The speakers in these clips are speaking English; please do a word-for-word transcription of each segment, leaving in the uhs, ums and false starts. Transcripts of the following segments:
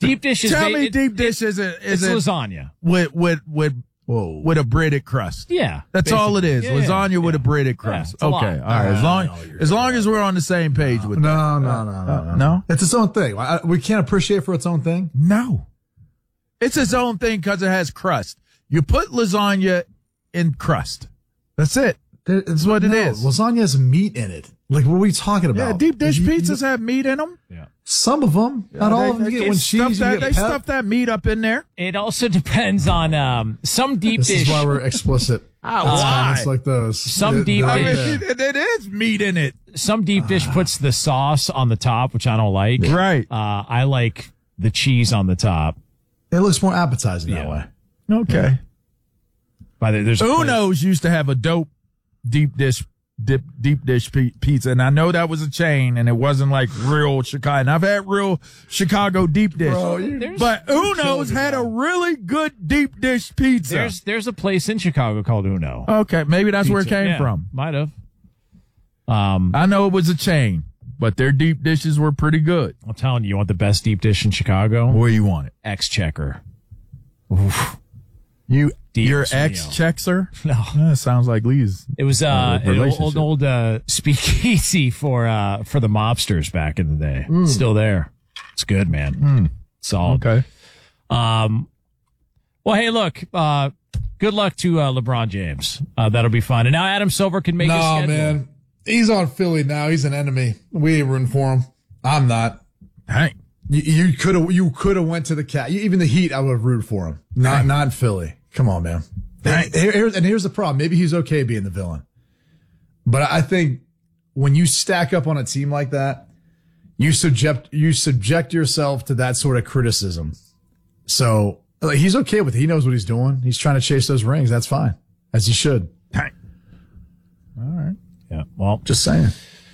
Deep dish is Tell ba- me it, deep dish it, isn't it's isn't lasagna. with with with Whoa. with a breaded crust. Yeah, That's basically. all it is. Yeah, lasagna yeah, with yeah. a breaded Yeah, crust. it's a okay, lot. all right. As long as long as we're on the same page with No, that. no, no, no, Uh, no. no? It's its own thing. I, we can't appreciate it for its own thing. No, it's its own thing because it has crust. You put lasagna in crust. That's it. That's what it no, is. Lasagna has meat in it. Like, what are we talking about? Yeah, deep dish You- you- pizzas have meat in them. Yeah. Some of them, not all of them. You get one stuff cheese, you that, get they pep. stuff that meat up in there. It also depends on um, some deep This dish. is why we're explicit. Oh, It's why? comments like those. Some They're- deep they're I mean, okay. it, it is meat in it. Some deep dish puts the sauce on the top, which I don't like. Right. Uh, I like the cheese on the top. It looks more appetizing that Yeah. way. Okay. By the there's a place- Uno's used to have a dope deep dish dip, deep dish pi- pizza, and I know that was a chain, and it wasn't like real Chicago. And I've had real Chicago deep dish, Bro, you- There's- but Uno's had a really good deep dish pizza. There's there's a place in Chicago called Uno. Okay, maybe that's where it Pizza. came Yeah, from. Might have. Um, I know it was a chain, but their deep dishes were pretty good. I'm telling you, you want the best deep dish in Chicago? Where you want it? Exchequer. You, Deep your meal. ex checks her? No. That sounds like Lee's. It was uh, Uh, an old, relationship. old, old uh, speakeasy for uh, for the mobsters back in the day. It's still there. It's good, man. Solid. Okay. Um, well, hey, look. Uh, good luck to uh, LeBron James. Uh, that'll be fun. And now Adam Silver can make his No, schedule. man. He's on Philly now. He's an enemy. We ain't rooting for him. I'm not. Dang. You, you could have. You could have went to the cat. Even the Heat, I would have rooted for him. Not not in Philly. Come on, man. And, here, and here's the problem. Maybe he's okay being the villain, but I think when you stack up on a team like that, you subject you subject yourself to that sort of criticism. So like, he's okay with it. He knows what he's doing. He's trying to chase those rings. That's fine, as he should. Dang. All right. Yeah. Well, Just saying.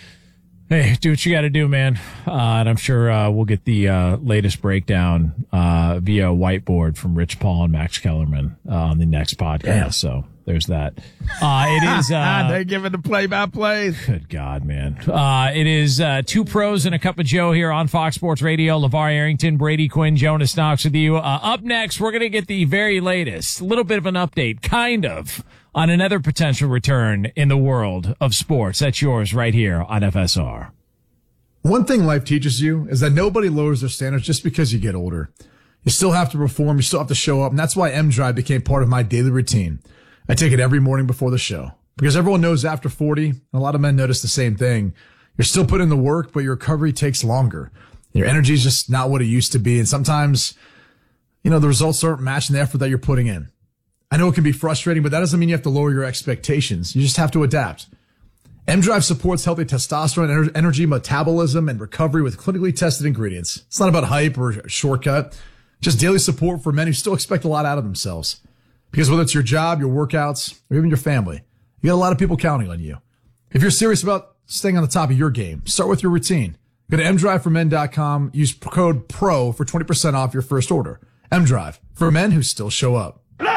hey, do what you got to do, man. Uh, and I'm sure uh, we'll get the uh, latest breakdown uh, via whiteboard from Rich Paul and Max Kellerman uh, on the next podcast. Damn. So there's that. Uh, it is. Uh, They're giving the play by play. Good God, man. Uh, it is uh, two pros and a cup of Joe here on Fox Sports Radio. LeVar Arrington, Brady Quinn, Jonas Knox with you. Uh, up next, we're going to get the very latest, a little bit of an update, kind of, on another potential return in the world of sports. That's yours right here on F S R. One thing life teaches you is that nobody lowers their standards just because you get older. You still have to perform. You still have to show up. And that's why M Drive became part of my daily routine. I take it every morning before the show because everyone knows after forty, and a lot of men notice the same thing. You're still putting in the work, but your recovery takes longer. Your energy is just not what it used to be. And sometimes, you know, the results aren't matching the effort that you're putting in. I know it can be frustrating, but that doesn't mean you have to lower your expectations. You just have to adapt. M Drive supports healthy testosterone, ener- energy, metabolism, and recovery with clinically tested ingredients. It's not about hype or a shortcut, just daily support for men who still expect a lot out of themselves. Because whether it's your job, your workouts, or even your family, you got a lot of people counting on you. If you're serious about staying on the top of your game, start with your routine. Go to m drive for men dot com. Use code PRO for twenty percent off your first order. M Drive, for men who still show up.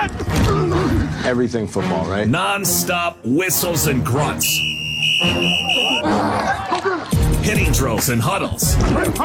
Everything football, right? Non-stop whistles and grunts. Hitting drills and huddles.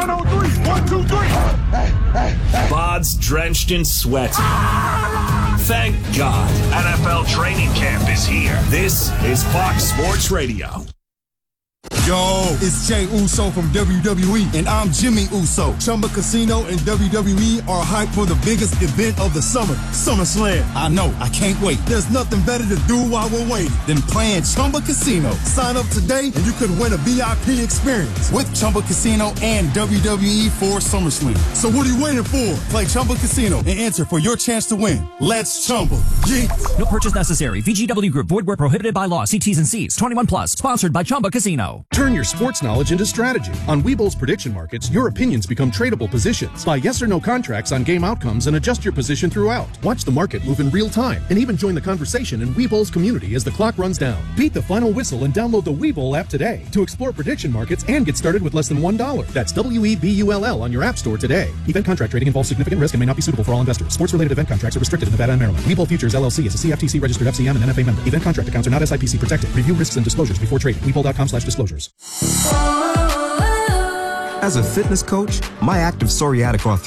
Bods drenched in sweat. Thank God. N F L training camp is here. This is Fox Sports Radio. Yo, it's Jay Uso from W W E, and I'm Jimmy Uso. Chumba Casino and W W E are hyped for the biggest event of the summer, SummerSlam. I know, I can't wait. There's nothing better to do while we're waiting than playing Chumba Casino. Sign up today, and you could win a V I P experience with Chumba Casino and W W E for SummerSlam. So what are you waiting for? Play Chumba Casino and enter for your chance to win. Let's Chumba. Yeah. No purchase necessary. V G W Group. Void where prohibited by law. See T's and C's. twenty-one plus. Sponsored by Chumba Casino. Turn your sports knowledge into strategy. On Webull's prediction markets, your opinions become tradable positions. Buy yes or no contracts on game outcomes and adjust your position throughout. Watch the market move in real time and even join the conversation in Webull's community as the clock runs down. Beat the final whistle and download the Webull app today to explore prediction markets and get started with less than one dollar. That's W E B U L L on your app store today. Event contract trading involves significant risk and may not be suitable for all investors. Sports-related event contracts are restricted in Nevada and Maryland. Webull Futures L L C is a C F T C registered F C M and N F A member. Event contract accounts are not S I P C protected. Review risks and disclosures before trading. Webull dot com slash disclosures. As a fitness coach, my active psoriatic arthritis